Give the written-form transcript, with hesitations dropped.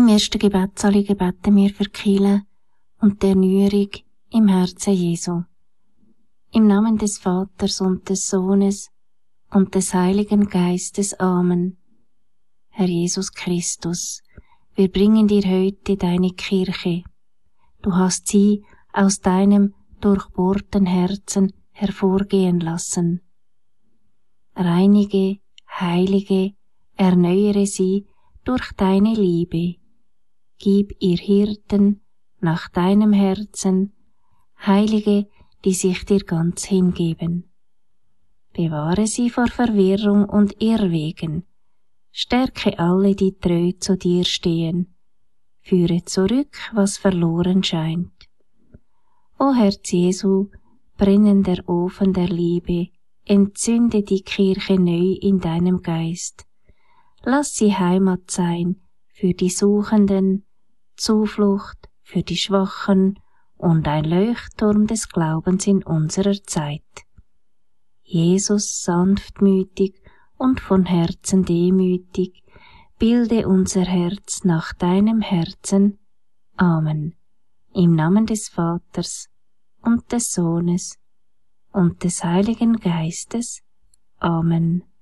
Im ersten Gebetsanliegen beten wir für die Kirche und die Erneuerung im Herzen Jesu. Im Namen des Vaters und des Sohnes und des Heiligen Geistes. Amen. Herr Jesus Christus, wir bringen dir heute deine Kirche. Du hast sie aus deinem durchbohrten Herzen hervorgehen lassen. Reinige, heilige, erneuere sie durch deine Liebe. Gib ihr Hirten nach deinem Herzen, Heilige, die sich dir ganz hingeben. Bewahre sie vor Verwirrung und Irrwegen. Stärke alle, die treu zu dir stehen. Führe zurück, was verloren scheint. O Herz Jesu, brennender Ofen der Liebe, entzünde die Kirche neu in deinem Geist. Lass sie Heimat sein für die Suchenden, Zuflucht für die Schwachen und ein Leuchtturm des Glaubens in unserer Zeit. Jesus, sanftmütig und von Herzen demütig, bilde unser Herz nach deinem Herzen. Amen. Im Namen des Vaters und des Sohnes und des Heiligen Geistes. Amen.